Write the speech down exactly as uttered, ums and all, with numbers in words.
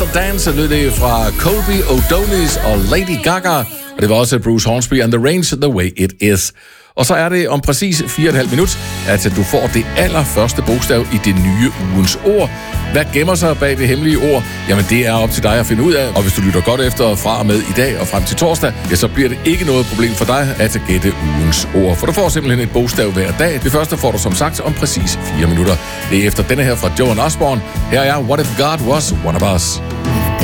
of Dance lød det fra Colby O'Donis og Lady Gaga, og det var også Bruce Hornsby and the Range, The Way It Is. Og så er det om præcis fire komma fem minut, at du får det allerførste bogstav i det nye ugens ord. Hvad gemmer sig bag det hemmelige ord? Jamen det er op til dig at finde ud af, og hvis du lytter godt efter fra og med i dag og frem til torsdag, ja, så bliver det ikke noget problem for dig at gætte ugens ord, for du får simpelthen et bogstav hver dag. Det første får du som sagt om præcis fire minutter. Det er efter denne her fra Joan Osborne. Her er What If God Was One of Us.